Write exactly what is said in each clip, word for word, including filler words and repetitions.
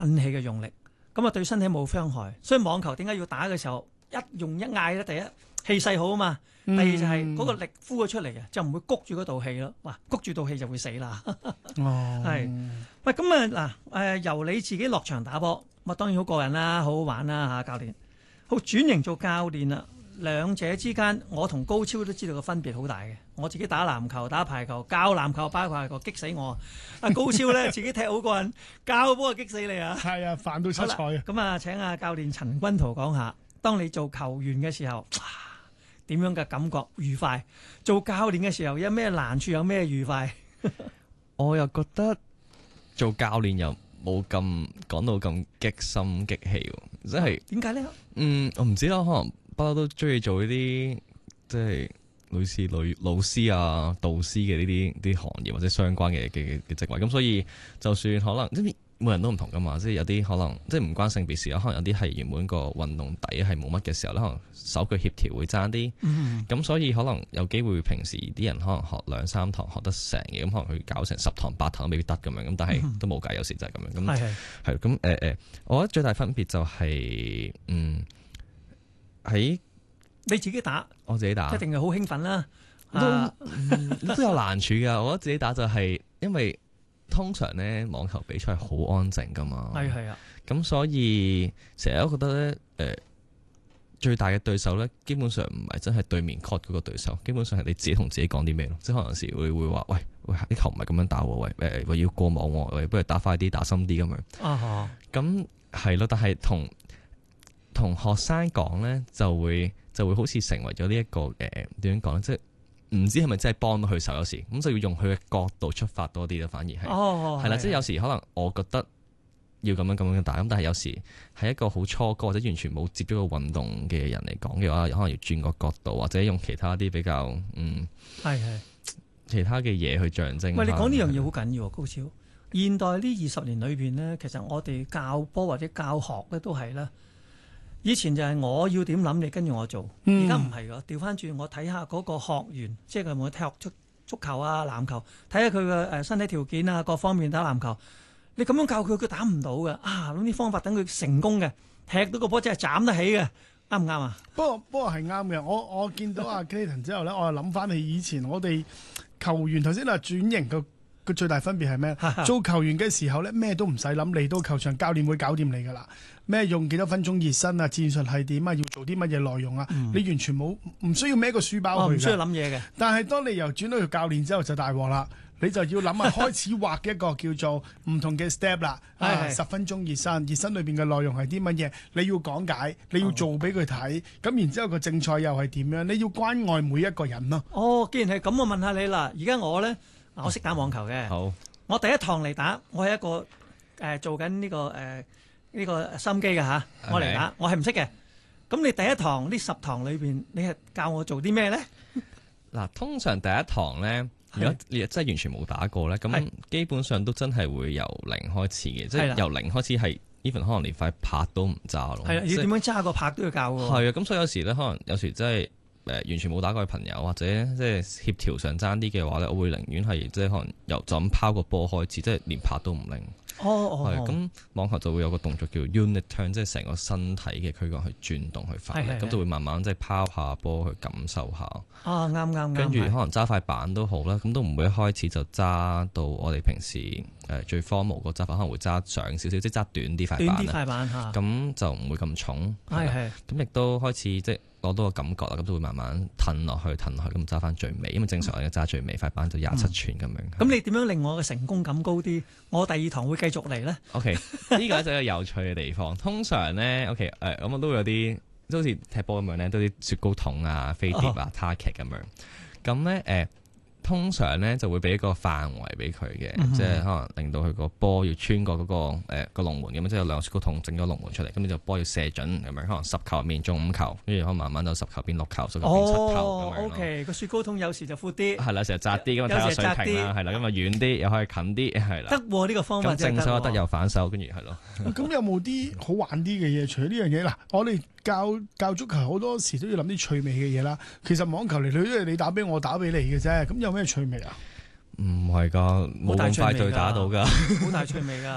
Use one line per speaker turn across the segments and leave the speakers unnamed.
氣嘅用力，咁啊對身體冇傷害。所以網球點解要打嘅時候一用一嗌咧？第一氣勢好啊嘛，第二就係嗰個力呼咗出嚟啊，就唔會谷住嗰道氣咯。哇，谷住道氣就會死啦。
哦，
係喂，咁啊嗱誒，由你自己落場打波，咁啊當然好過癮啦，好好玩啦嚇，教練。好轉型做教練啦，兩者之間，我同高超都知道個分別好大嘅。我自己打籃球、打排球、教籃球、包括排球，激死我。阿高超咧自己踢好過癮，教波啊激死你啊！
係啊，煩到七彩啊！
咁啊，請阿教練陳君圖講下，當你做球員嘅時候，點樣嘅感覺愉快？做教練嘅時候有咩難處，有咩愉快？
我又覺得做教練又冇咁講到咁激心激氣，即係
點解咧？
嗯，我唔知啦，可能不嬲都中意做呢啲即係類似女老師啊、導師嘅呢啲啲行業或者相關嘅嘅嘅職位，咁所以就算可能即係每人都唔同噶嘛，即係有啲可能即係唔關性別事啦，可能有啲係原本個運動底係冇乜嘅時候咧，可能手腳協調會爭啲，咁、嗯、所以可能有機會平時啲人可能學兩三堂學得成嘅，咁可能佢搞成十堂八堂都未必得咁樣，咁但係都冇計，有時就係咁樣，咁係係咁誒誒，我覺得最大分別就係、是、嗯喺
你自己打，
我自己打，
一定係好興奮啦，
都、啊嗯、都有難處噶，我覺得自己打就係、是、因為。通常咧網球比賽係好安靜噶嘛，
係係啊，咁
所以成日都覺得咧，誒、呃、最大嘅對手咧，基本上唔係真係對面 court 嗰個對手，基本上係你自己同自己講啲咩咯，即係可能有時會會話，喂喂啲球唔係咁樣打喎，喂誒喂要過網喎，喂不如打快啲，打深啲咁樣。啊咁係咯，但係同同學生講咧，就會就會好似成為咗呢一個誒點樣講咧，即係。唔知係咪真係幫到佢手，有時咁就要用佢嘅角度出發多啲咯，反而係係啦，即係有時可能我覺得要咁樣咁樣打，咁但係有時係一個好初哥或者完全冇接觸過運動嘅人嚟講嘅話，可能要轉個角度，或者用其他啲比較嗯係係其他嘅嘢去象徵。
喂，你講呢樣嘢好緊要，高超。現代呢二十年裏邊呢，其實我哋教波或者教學咧都係啦。以前就係我要點諗，你跟住我做。而家唔係㗎，調翻轉我睇下嗰個學員，即係佢有冇踢足足球啊、籃球，睇下佢嘅誒身體條件啊，各方面打籃球。你咁樣教佢，佢打唔到嘅。啊，諗啲方法等佢成功嘅，踢到個波真係斬得起嘅，啱唔啱啊？
不過不過係啱嘅。我我見到阿 Clayton 之後咧，我又諗翻起以前我哋球員頭先話轉型嘅。個最大分別係咩？做球員嘅時候咧，咩都唔使諗，嚟到球場教練會搞掂你噶啦。咩用幾多分鐘熱身啊？戰術係點啊？要做啲乜嘢內容啊？嗯、你完全冇唔需要孭個書包去嘅，唔需要諗嘢嘅。但係當你由轉到做教練之後就大鑊啦，你就要諗下開始畫一個叫做唔同嘅 step 啦。啊，十分鐘熱身，熱身裏邊嘅內容係啲乜嘢？你要講解，你要做俾佢睇。咁、哦、然之後個正賽又係點樣？你要關愛每一個人咯。
哦，既然係咁，我問下你啦。而家我咧。我識打網球嘅，
好
我第一堂嚟打，我係一個誒、呃、做緊呢、這個誒呢、呃這個心機嘅吓，我嚟打，我係唔識嘅。咁你第一堂呢十堂裏邊，你係教我做啲咩咧？
嗱，通常第一堂咧，如果你真係完全冇打過咧，咁基本上都真係會由零開始嘅，即係由零開始係 even 可能連塊拍都唔揸咯。係啦，要點樣揸個拍都要教喎。係啊，咁所以有時咧，可能有時真係。誒完全冇打過嘅朋友，或者即係協調上爭啲嘅話咧，我會寧願係即係可能由就咁拋個波開始，即係連拍都唔拎。
哦哦，係
咁網球就會有個動作叫 unit turn，即係成個身體嘅軀幹去轉動去發力，咁就會慢慢即係拋下波去感受下。啊，啱啱啱。跟住可能揸塊板都好啦，咁都唔會一開始就揸到我哋平時誒最 formal 個揸法，可能會揸上少少，即係揸短啲塊板。
短啲塊板嚇。咁
就唔會咁重。
係係。
咁亦都開始即係攞到個感覺啦，咁就會慢慢褪落去，褪落去，咁揸翻最尾，因為正常我哋揸最尾塊板就廿七寸咁樣。咁、
嗯、你點樣令我嘅成功感高啲？我第二堂會繼續嚟咧。
OK，呢個就係有趣嘅地方。通常咧，OK，誒、呃，咁我都會有啲，即好似踢波咁樣咧，都啲雪糕筒啊、飛碟啊、target 咁樣。咁咧，誒、呃。通常咧就會俾一個範圍俾佢嘅，嗯、即係可能令到佢個波要穿過嗰、那個誒、呃、個龍門咁樣，即係有兩個雪糕筒整咗龍門出嚟，咁你就波要射準咁樣，可能十球入面中五球，跟住可能慢慢就十球變六球，十球變七球咁樣。
哦，O K，個雪糕筒有時就闊啲，
係啦，成日窄啲咁睇下水平啦，係啦，咁啊遠啲又可以近啲，係啦。
得喎，呢個方法真係得喎。咁正手
得又反手，跟住係咯。
咁有冇啲好玩啲嘅嘢？除咗呢樣嘢嗱，我哋教教足球好多時都要諗啲趣味嘅嘢啦。其實網球嚟嚟都係你打俾我，打俾你嘅啫。咁有咩趣味啊？
唔係噶，冇咁快對打到噶，
好大趣味噶。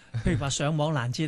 譬如話上網攔截